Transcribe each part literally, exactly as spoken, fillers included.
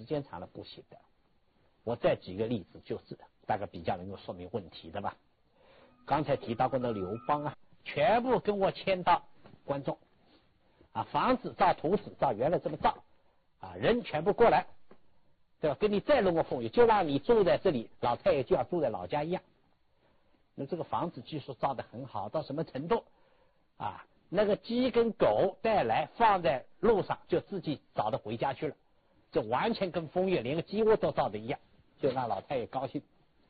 时间长了不行的。我再举个例子，就是大概比较能够说明问题的吧。刚才提到过的刘邦啊，全部跟我迁到关中啊，房子照图纸照原来这么造啊，人全部过来，对吧？跟你再龙凤龉，就让你住在这里，老太爷就要住在老家一样。那这个房子据说造得很好，到什么程度啊？那个鸡跟狗带来放在路上，就自己找得回家去了，这完全跟风月连个鸡窝都造的一样，就让老太爷高兴。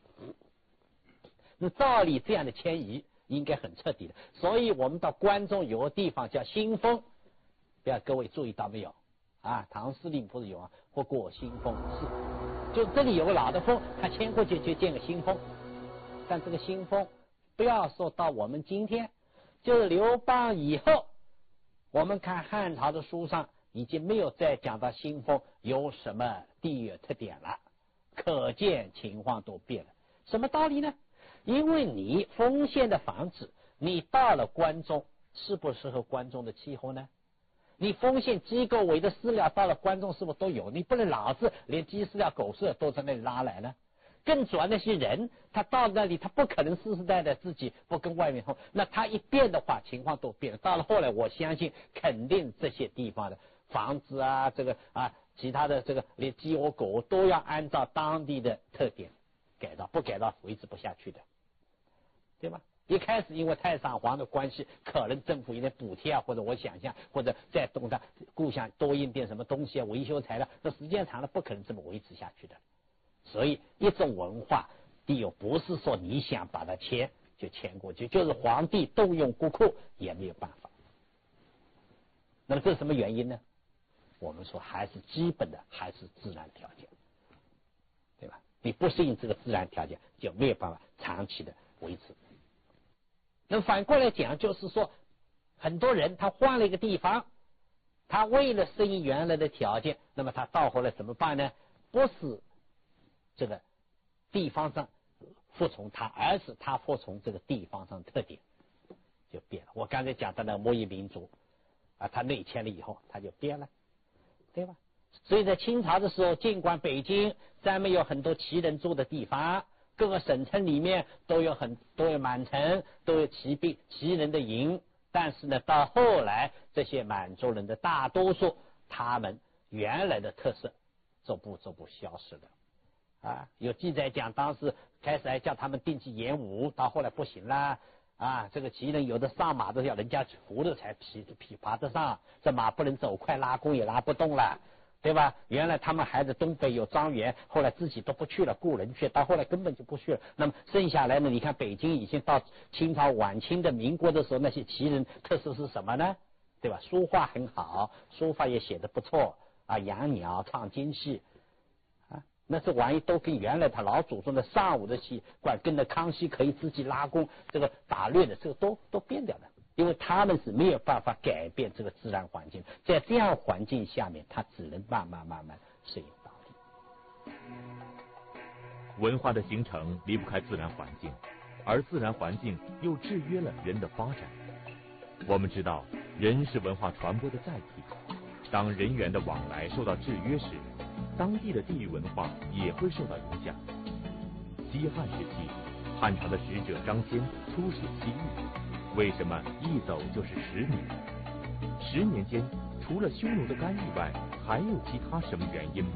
那照理这样的迁移应该很彻底的，所以我们到关中有个地方叫新丰，不要各位注意到没有啊？唐司令不是有啊，或过新丰市，就这里有个老的丰，他迁过去就建个新丰。但这个新丰不要说到我们今天，就是刘邦以后，我们看汉朝的书上已经没有再讲到新丰有什么地域特点了，可见情况都变了。什么道理呢？因为你丰县的房子，你到了关中，适不适合关中的气候呢？你丰县鸡狗围的饲料到了关中是不是都有？你不能老是连鸡饲料狗饲料都在那里拉来呢？更主要那些人，他到那里他不可能世世代代自己不跟外面通，那他一变的话，情况都变了。到了后来，我相信肯定这些地方的房子啊，这个啊，其他的这个连鸡窝狗都要按照当地的特点改造，不改造维持不下去的，对吧？一开始因为太上皇的关系，可能政府有点补贴啊，或者我想象，或者在东上故乡多印点什么东西啊，维修材料，这时间长了不可能这么维持下去的。所以一种文化第有不是说你想把它迁就迁过去，就是皇帝动用国库也没有办法。那么这是什么原因呢？我们说还是基本的还是自然条件，对吧？你不适应这个自然条件，就没有办法长期的维持。那么反过来讲，就是说很多人他换了一个地方，他为了适应原来的条件，那么他到后来怎么办呢？不是这个地方上服从他，而是他服从这个地方上特点就变了。我刚才讲的那个摩夷民族啊，他内迁了以后，他就变了，对吧？所以在清朝的时候，尽管北京咱们有很多旗人住的地方，各个省城里面都有很都有满城，都有骑兵旗人的营，但是呢，到后来这些满族人的大多数，他们原来的特色逐步逐步消失了。啊，有记载讲，当时开始还叫他们定期演武，到后来不行啦。啊，这个骑人有的上马都要人家扶着才匹匹爬得上，这马不能走快，拉弓也拉不动了，对吧？原来他们还在东北有庄园，后来自己都不去了，雇人去，到后来根本就不去了。那么剩下来呢？你看北京已经到清朝晚清的民国的时候，那些旗人特色是什么呢？对吧？书画很好，书法也写得不错啊，养鸟唱京戏。那这玩意都跟原来他老祖宗的上午的习惯，跟着康熙可以自己拉弓，这个打猎的这个都都变掉了，因为他们是没有办法改变这个自然环境，在这样环境下面，他只能慢慢慢慢适应当地。 文化的形成离不开自然环境，而自然环境又制约了人的发展。我们知道，人是文化传播的载体，当人员的往来受到制约时，当地的地域文化也会受到影响。西汉时期，汉朝的使者张骞出使西域，为什么一走就是十年？十年间，除了匈奴的干预外，还有其他什么原因吗？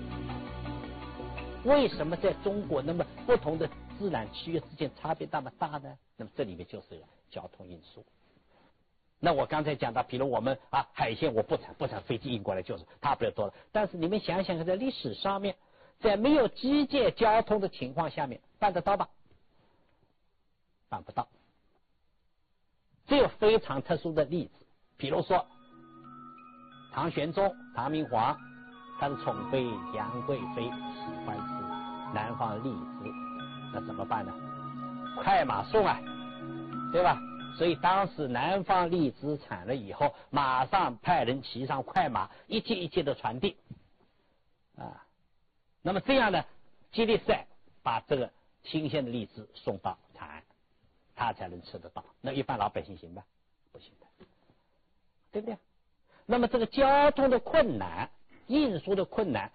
为什么在中国那么不同的自然区域之间差别那么大呢？那么这里面就是交通因素。那我刚才讲到，比如我们啊海鲜我不产不产飞机运过来就是差不了多了，但是你们想想看，在历史上面，在没有机械交通的情况下面，办得到吧？办不到。只有非常特殊的例子，比如说唐玄宗唐明皇，他的宠妃杨贵妃喜欢吃南方荔枝，那怎么办呢？快马送啊，对吧？所以当时南方荔枝产了以后，马上派人骑上快马，一节一节的传递啊。那么这样呢，接力赛把这个新鲜的荔枝送到长安，他才能吃得到。那一般老百姓行吧？不行的，对不对？那么这个交通的困难、运输的困难，